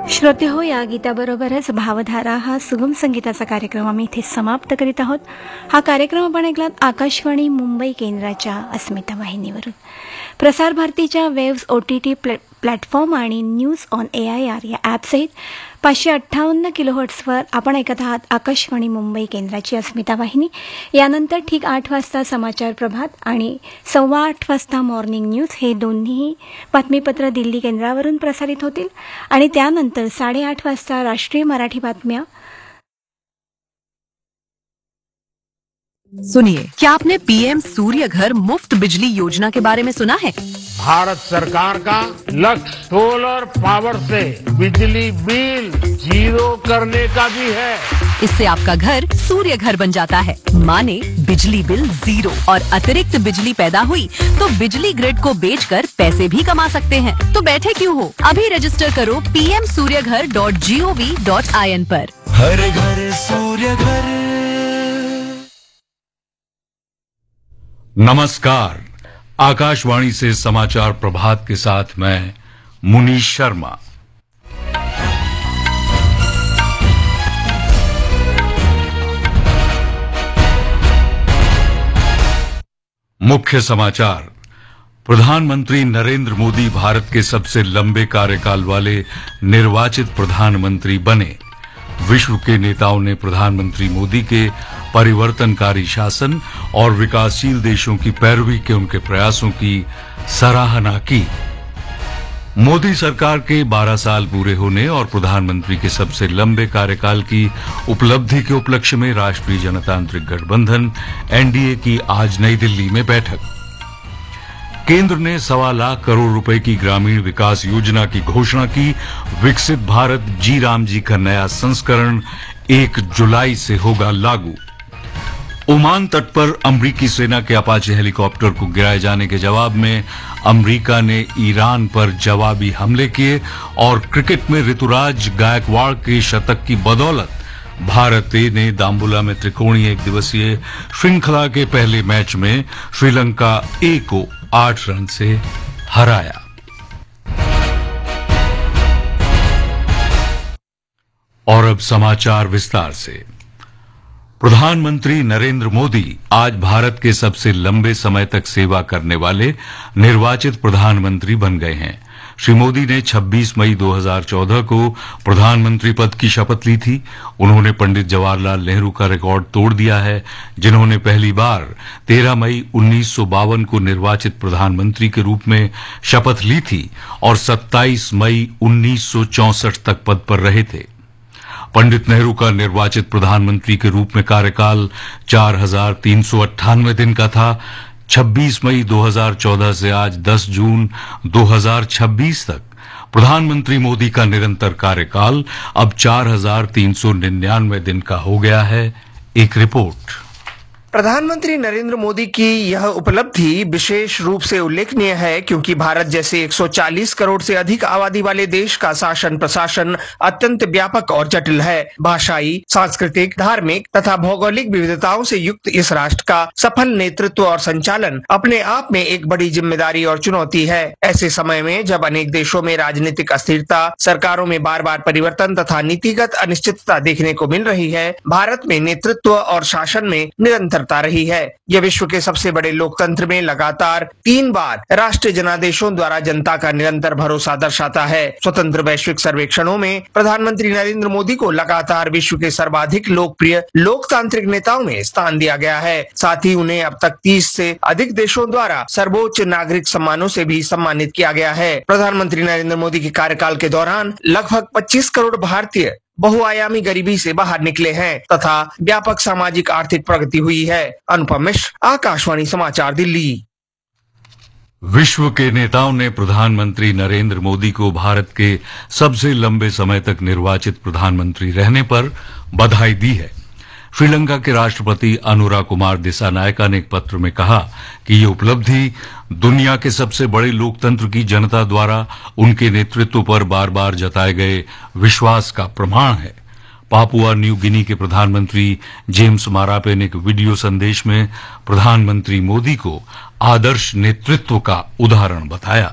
श्रोते हो, या गीताबरोबरच भावधारा हा सुगम संगीताचा कार्यक्रम आम्ही इथे समाप्त करीत आहोत. हा कार्यक्रम आपण ऐकलात आकाशवाणी मुंबई केंद्राच्या अस्मिता वाहिनीवरून. प्रसार भारतीच्या वेव्स OTT प्लॅटफॉर्म आणि न्यूज ऑन AIR या ॲपसहित 558 किलोहर्ट्झवर आपण ऐकत आहात आकाशवाणी मुंबई केंद्राची अस्मिता वाहिनी. यानंतर ठीक 8 वाजता समाचार प्रभात आणि 8:15 वाजता मॉर्निंग न्यूज हे दोन्ही बातमीपत्र दिल्ली केंद्रावरून प्रसारित होतील आणि त्यानंतर 8:30 वाजता राष्ट्रीय मराठी बातम्या. सुनिए, क्या आपने PM सूर्य घर मुफ्त बिजली योजना के बारे में सुना है? भारत सरकार का लक्ष्य सोलर पावर से बिजली बिल जीरो करने का भी है. इससे आपका घर सूर्य घर बन जाता है. माने बिजली बिल 0 और अतिरिक्त बिजली पैदा हुई तो बिजली ग्रिड को बेचकर पैसे भी कमा सकते हैं. तो बैठे क्यों हो, अभी रजिस्टर करो pmsuryaghar.gov.in पर. हर घर सूर्य घर. नमस्कार. आकाशवाणी से समाचार प्रभात के साथ मैं मुनीश शर्मा. मुख्य समाचार. प्रधानमंत्री नरेंद्र मोदी भारत के सबसे लंबे कार्यकाल वाले निर्वाचित प्रधानमंत्री बने. विश्व के नेताओं ने प्रधानमंत्री मोदी के परिवर्तनकारी शासन और विकासशील देशों की पैरवी के उनके प्रयासों की सराहना की. मोदी सरकार के 12 साल पूरे होने और प्रधानमंत्री के सबसे लंबे कार्यकाल की उपलब्धि के उपलक्ष्य में राष्ट्रीय जनतांत्रिक गठबंधन NDA की आज नई दिल्ली में बैठक. केंद्र ने 1.25 लाख करोड़ रुपए की ग्रामीण विकास योजना की घोषणा की. विकसित भारत जी राम जी का नया संस्करण 1 जुलाई से होगा लागू. ओमान तट पर अमरीकी सेना के अपाचे हेलीकॉप्टर को गिराए जाने के जवाब में अमरीका ने ईरान पर जवाबी हमले किए और क्रिकेट में ऋतुराज गायकवाड़ के शतक की बदौलत भारत ए ने दाम्बुला में त्रिकोणीय एक दिवसीय श्रृंखला के पहले मैच में श्रीलंका ए को 8 रन से हराया. और अब समाचार विस्तार से. प्रधानमंत्री नरेंद्र मोदी आज भारत के सबसे लंबे समय तक सेवा करने वाले निर्वाचित प्रधानमंत्री बन गए हैं. श्री मोदी ने 26 मई 2014 को प्रधानमंत्री पद की शपथ ली थी. उन्होंने पंडित जवाहरलाल नेहरू का रिकॉर्ड तोड़ दिया है, जिन्होंने पहली बार 13 मई 1952 को निर्वाचित प्रधानमंत्री के रूप में शपथ ली थी और 27 मई 1964 तक पद पर रहे थे. पंडित नेहरू का निर्वाचित प्रधानमंत्री के रूप में कार्यकाल 4398 दिन का था. 26 मई 2014 से आज 10 जून 2026 तक प्रधानमंत्री मोदी का निरंतर कार्यकाल अब 4399 दिन का हो गया है. एक रिपोर्ट. प्रधानमंत्री नरेंद्र मोदी की यह उपलब्धि विशेष रूप से उल्लेखनीय है क्योंकि भारत जैसे 140 करोड़ से अधिक आबादी वाले देश का शासन प्रशासन अत्यंत व्यापक और जटिल है. भाषाई, सांस्कृतिक, धार्मिक तथा भौगोलिक विविधताओं से युक्त इस राष्ट्र का सफल नेतृत्व और संचालन अपने आप में एक बड़ी जिम्मेदारी और चुनौती है. ऐसे समय में जब अनेक देशों में राजनीतिक अस्थिरता, सरकारों में बार बार परिवर्तन तथा नीतिगत अनिश्चितता देखने को मिल रही है, भारत में नेतृत्व और शासन में निरंतर रही है. यह विश्व के सबसे बड़े लोकतंत्र में लगातार 3 बार राष्ट्रीय जनादेशों द्वारा जनता का निरंतर भरोसा दर्शाता है. स्वतंत्र वैश्विक सर्वेक्षणों में प्रधानमंत्री नरेंद्र मोदी को लगातार विश्व के सर्वाधिक लोकप्रिय लोकतांत्रिक नेताओं में स्थान दिया गया है. साथ ही उन्हें अब तक 30 से अधिक देशों द्वारा सर्वोच्च नागरिक सम्मानों से भी सम्मानित किया गया है. प्रधानमंत्री नरेंद्र मोदी के कार्यकाल के दौरान लगभग 25 करोड़ भारतीय बहुआयामी गरीबी से बाहर निकले हैं तथा व्यापक सामाजिक आर्थिक प्रगति हुई है. अनुपम मिश्र, आकाशवाणी समाचार, दिल्ली. विश्व के नेताओं ने प्रधानमंत्री नरेंद्र मोदी को भारत के सबसे लंबे समय तक निर्वाचित प्रधानमंत्री रहने पर बधाई दी है. श्रीलंका के राष्ट्रपति अनुरा कुमार दिसानायका ने एक पत्र में कहा कि ये उपलब्धि दुनिया के सबसे बड़े लोकतंत्र की जनता द्वारा उनके नेतृत्व पर बार बार जताए गए विश्वास का प्रमाण है. पापुआ न्यू गिनी के प्रधानमंत्री जेम्स मारापे ने एक वीडियो संदेश में प्रधानमंत्री मोदी को आदर्श नेतृत्व का उदाहरण बताया.